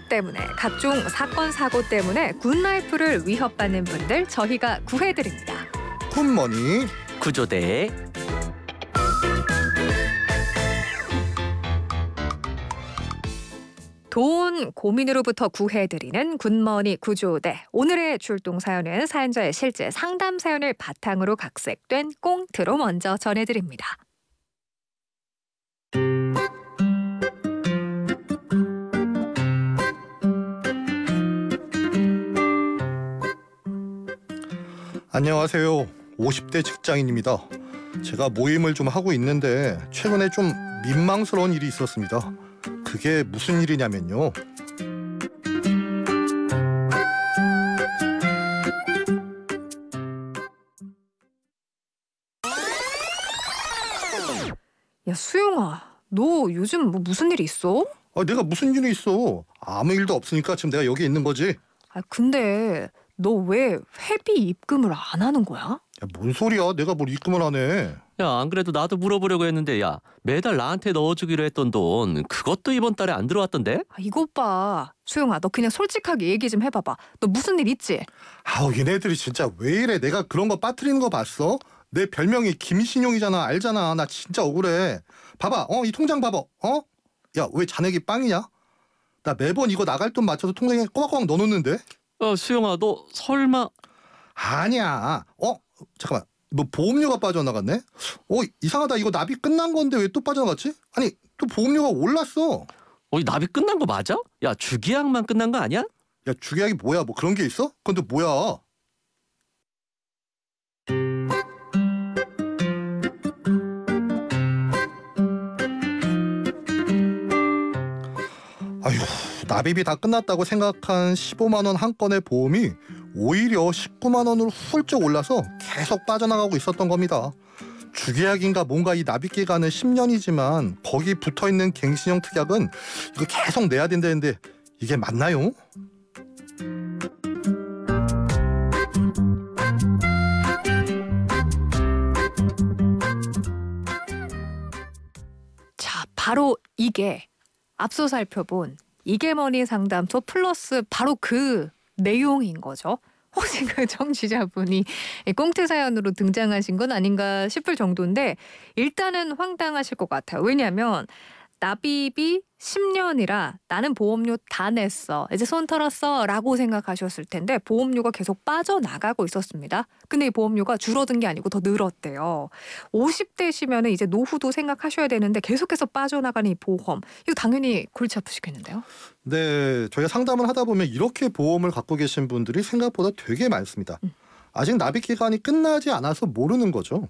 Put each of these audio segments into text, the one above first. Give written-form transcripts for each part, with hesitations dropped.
때문에 각종 사건 사고 때문에 굿라이프를 위협받는 분들 저희가 구해드립니다. 굿머니 구조대. 돈 고민으로부터 구해드리는 굿머니 구조대. 오늘의 출동 사연은 사연자의 실제 상담 사연을 바탕으로 각색된 꽁트로 먼저 전해드립니다. 안녕하세요. 50대 직장인입니다. 제가 모임을 좀 하고 있는데 최근에 좀 민망스러운 일이 있었습니다. 그게 무슨 일이냐면요. 야, 수용아, 너 요즘 무슨 일 있어? 내가 무슨 일이 있어. 아무 일도 없으니까 지금 내가 여기 있는 거지. 근데 너 왜 회비 입금을 안 하는 거야? 야, 뭔 소리야. 내가 뭘 입금을 하네. 야, 안 그래도 나도 물어보려고 했는데, 야, 매달 나한테 넣어주기로 했던 돈 그것도 이번 달에 안 들어왔던데? 이것 봐. 수용아, 너 그냥 솔직하게 얘기 좀 해봐봐. 너 무슨 일 있지? 얘네들이 진짜 왜 이래. 내가 그런 거 빠뜨리는 거 봤어? 내 별명이 김신용이잖아. 알잖아. 나 진짜 억울해. 봐봐. 이 통장 봐봐. 야, 왜 잔액이 빵이냐? 나 매번 이거 나갈 돈 맞춰서 통장에 꼬박꼬박 넣어놓는데? 수영아, 너 설마... 아니야. 잠깐만. 뭐 보험료가 빠져나갔네? 이상하다. 이거 납입 끝난 건데 왜 또 빠져나갔지? 아니, 또 보험료가 올랐어. 이 납입 끝난 거 맞아? 야, 주계약만 끝난 거 아니야? 야, 주계약이 뭐야? 뭐 그런 게 있어? 그건 또 뭐야? 아휴, 납입이 다 끝났다고 생각한 15만 원 한 건의 보험이 오히려 19만 원으로 훌쩍 올라서 계속 빠져나가고 있었던 겁니다. 주계약인가 뭔가 이 납입 기간은 10년이지만 거기 붙어있는 갱신형 특약은 이거 계속 내야 된다는데 이게 맞나요? 자, 바로 이게 앞서 살펴본 이게머니 상담소 플러스 바로 그 내용인 거죠. 혹시 그 청취자분이 꽁트 사연으로 등장하신 건 아닌가 싶을 정도인데 일단은 황당하실 것 같아요. 왜냐하면 납입이 10년이라 나는 보험료 다 냈어. 이제 손 털었어 라고 생각하셨을 텐데 보험료가 계속 빠져나가고 있었습니다. 근데 이 보험료가 줄어든 게 아니고 더 늘었대요. 50대시면 이제 노후도 생각하셔야 되는데 계속해서 빠져나가는 이 보험. 이거 당연히 골치 아프시겠는데요? 네, 저희가 상담을 하다 보면 이렇게 보험을 갖고 계신 분들이 생각보다 되게 많습니다. 아직 납입 기간이 끝나지 않아서 모르는 거죠.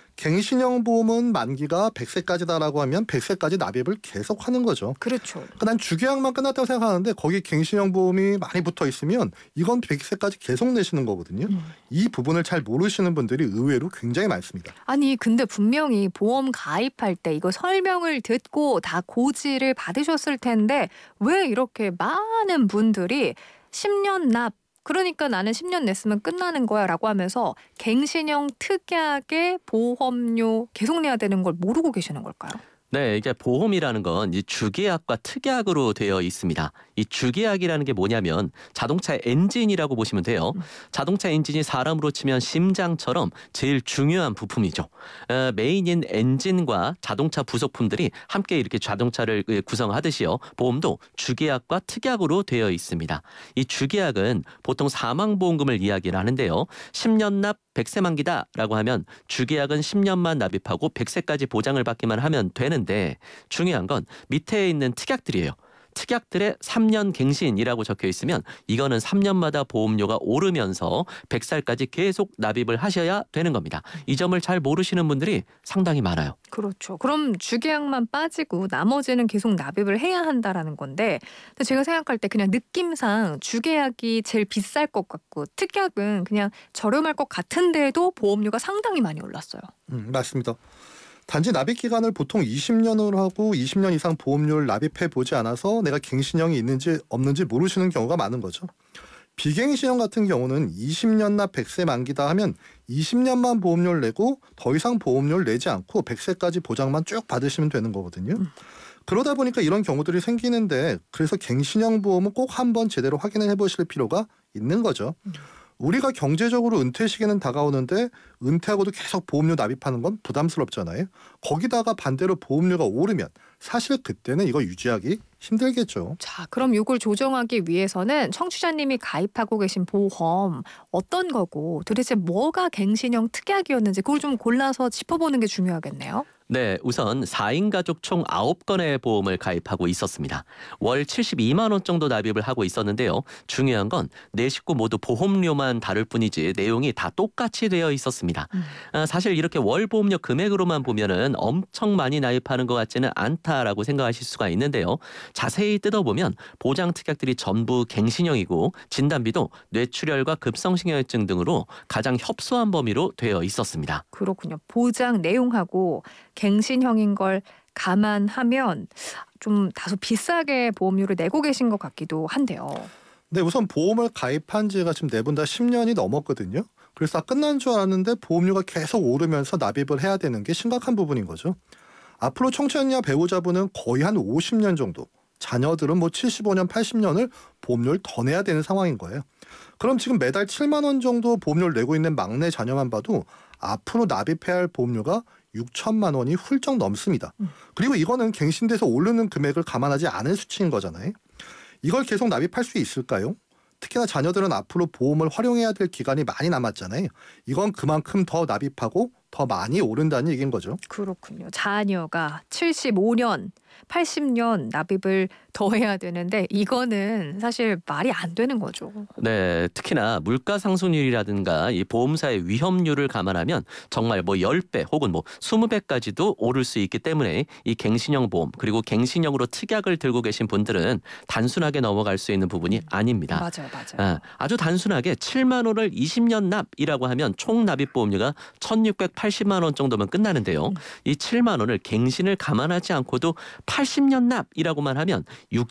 갱신형 보험은 만기가 100세까지다라고 하면 100세까지 납입을 계속하는 거죠. 그렇죠. 그러니까 난 주계약만 끝났다고 생각하는데 거기 갱신형 보험이 많이 붙어 있으면 이건 100세까지 계속 내시는 거거든요. 이 부분을 잘 모르시는 분들이 의외로 굉장히 많습니다. 아니 근데 분명히 보험 가입할 때 이거 설명을 듣고 다 고지를 받으셨을 텐데 왜 이렇게 많은 분들이 10년 납 그러니까 나는 10년 냈으면 끝나는 거야 라고 하면서 갱신형 특약의 보험료 계속 내야 되는 걸 모르고 계시는 걸까요? 네, 이게 보험이라는 건 이 주계약과 특약으로 되어 있습니다. 이 주계약이라는 게 뭐냐면 자동차 엔진이라고 보시면 돼요. 자동차 엔진이 사람으로 치면 심장처럼 제일 중요한 부품이죠. 메인인 엔진과 자동차 부속품들이 함께 이렇게 자동차를 구성하듯이요. 보험도 주계약과 특약으로 되어 있습니다. 이 주계약은 보통 사망보험금을 이야기를 하는데요. 10년 납 100세 만기다라고 하면 주계약은 10년만 납입하고 100세까지 보장을 받기만 하면 되는데 중요한 건 밑에 있는 특약들이에요. 특약들의 3년 갱신이라고 적혀 있으면 이거는 3년마다 보험료가 오르면서 100살까지 계속 납입을 하셔야 되는 겁니다. 이 점을 잘 모르시는 분들이 상당히 많아요. 그렇죠. 그럼 주계약만 빠지고 나머지는 계속 납입을 해야 한다라는 건데 근데 제가 생각할 때 그냥 느낌상 주계약이 제일 비쌀 것 같고 특약은 그냥 저렴할 것 같은데도 보험료가 상당히 많이 올랐어요. 맞습니다. 단지 납입 기간을 보통 20년으로 하고 20년 이상 보험료를 납입해 보지 않아서 내가 갱신형이 있는지 없는지 모르시는 경우가 많은 거죠. 비갱신형 같은 경우는 20년 납 100세 만기다 하면 20년만 보험료를 내고 더 이상 보험료를 내지 않고 100세까지 보장만 쭉 받으시면 되는 거거든요. 그러다 보니까 이런 경우들이 생기는데 그래서 갱신형 보험은 꼭 한번 제대로 확인을 해보실 필요가 있는 거죠. 우리가 경제적으로 은퇴 시기는 다가오는데 은퇴하고도 계속 보험료 납입하는 건 부담스럽잖아요. 거기다가 반대로 보험료가 오르면 사실 그때는 이거 유지하기 힘들겠죠. 자, 그럼 이걸 조정하기 위해서는 청취자님이 가입하고 계신 보험 어떤 거고 도대체 뭐가 갱신형 특약이었는지 그걸 좀 골라서 짚어보는 게 중요하겠네요. 네, 우선 4인 가족 총 9건의 보험을 가입하고 있었습니다. 월 72만 원 정도 납입을 하고 있었는데요. 중요한 건 네 식구 모두 보험료만 다를 뿐이지 내용이 다 똑같이 되어 있었습니다. 사실 이렇게 월 보험료 금액으로만 보면은 엄청 많이 납입하는 것 같지는 않다라고 생각하실 수가 있는데요. 자세히 뜯어보면 보장 특약들이 전부 갱신형이고 진단비도 뇌출혈과 급성신경증 등으로 가장 협소한 범위로 되어 있었습니다. 그렇군요. 보장 내용하고 갱신형인 걸 감안하면 좀 다소 비싸게 보험료를 내고 계신 것 같기도 한데요. 네, 우선 보험을 가입한 지가 지금 네 분 다 10년이 넘었거든요. 그래서 다 끝난 줄 알았는데 보험료가 계속 오르면서 납입을 해야 되는 게 심각한 부분인 거죠. 앞으로 청취자냐 배우자분은 거의 한 50년 정도, 자녀들은 뭐 75년, 80년을 보험료를 더 내야 되는 상황인 거예요. 그럼 지금 매달 7만 원 정도 보험료를 내고 있는 막내 자녀만 봐도 앞으로 납입해야 할 보험료가 6천만 원이 훌쩍 넘습니다. 그리고 이거는 갱신돼서 오르는 금액을 감안하지 않은 수치인 거잖아요. 이걸 계속 납입할 수 있을까요? 특히나 자녀들은 앞으로 보험을 활용해야 될 기간이 많이 남았잖아요. 이건 그만큼 더 납입하고 더 많이 오른다는 얘기인 거죠. 그렇군요. 자녀가 75년, 80년 납입을 더 해야 되는데 이거는 사실 말이 안 되는 거죠. 네, 특히나 물가 상승률이라든가 이 보험사의 위험률을 감안하면 정말 뭐 10배 혹은 뭐 20배까지도 오를 수 있기 때문에 이 갱신형 보험 그리고 갱신형으로 특약을 들고 계신 분들은 단순하게 넘어갈 수 있는 부분이 아닙니다. 맞아요, 맞아요. 아주 단순하게 7만 원을 20년 납이라고 하면 총 납입 보험료가 1,680만 원 정도면 끝나는데요. 이 7만 원을 갱신을 감안하지 않고도 80년 납이라고만 하면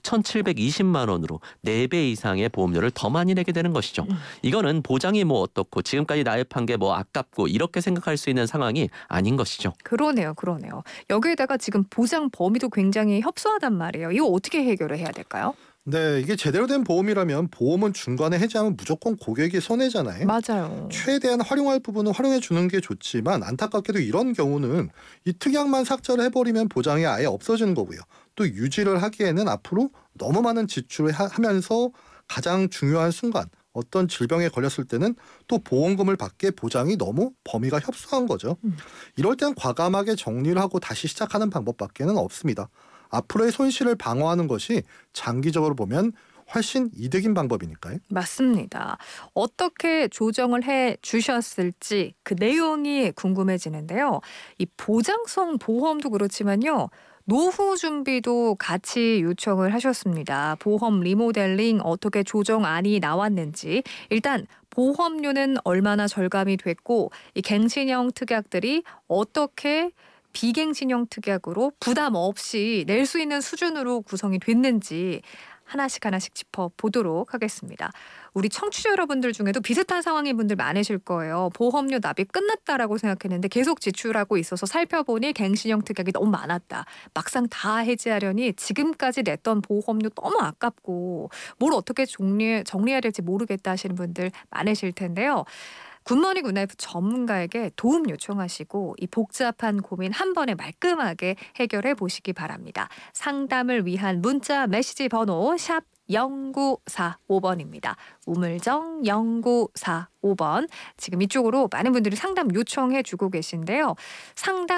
6,720만 원으로 4배 이상의 보험료를 더 많이 내게 되는 것이죠. 이거는 보장이 뭐 어떻고 지금까지 납입한 게 뭐 아깝고 이렇게 생각할 수 있는 상황이 아닌 것이죠. 그러네요, 그러네요. 여기에다가 지금 보장 범위도 굉장히 협소하단 말이에요. 이거 어떻게 해결을 해야 될까요? 네, 이게 제대로 된 보험이라면 보험은 중간에 해지하면 무조건 고객이 손해잖아요. 맞아요. 최대한 활용할 부분은 활용해 주는 게 좋지만 안타깝게도 이런 경우는 이 특약만 삭제를 해버리면 보장이 아예 없어지는 거고요. 또 유지를 하기에는 앞으로 너무 많은 지출을 하면서 가장 중요한 순간 어떤 질병에 걸렸을 때는 또 보험금을 받기에 보장이 너무 범위가 협소한 거죠. 이럴 땐 과감하게 정리를 하고 다시 시작하는 방법밖에는 없습니다. 앞으로의 손실을 방어하는 것이 장기적으로 보면 훨씬 이득인 방법이니까요. 맞습니다. 어떻게 조정을 해 주셨을지 그 내용이 궁금해지는데요. 이 보장성 보험도 그렇지만요. 노후 준비도 같이 요청을 하셨습니다. 보험 리모델링 어떻게 조정안이 나왔는지 일단 보험료는 얼마나 절감이 됐고 이 갱신형 특약들이 어떻게 비갱신형 특약으로 부담 없이 낼 수 있는 수준으로 구성이 됐는지 하나씩 하나씩 짚어보도록 하겠습니다. 우리 청취자 여러분들 중에도 비슷한 상황인 분들 많으실 거예요. 보험료 납입 끝났다라고 생각했는데 계속 지출하고 있어서 살펴보니 갱신형 특약이 너무 많았다. 막상 다 해지하려니 지금까지 냈던 보험료 너무 아깝고 뭘 어떻게 정리해야 될지 모르겠다 하시는 분들 많으실 텐데요. 굿모닝 굿나이프 전문가에게 도움 요청하시고 이 복잡한 고민 한 번에 말끔하게 해결해 보시기 바랍니다. 상담을 위한 문자 메시지 번호 샵 0945번입니다. 우물정 0945번. 지금 이쪽으로 많은 분들이 상담 요청해 주고 계신데요. 상담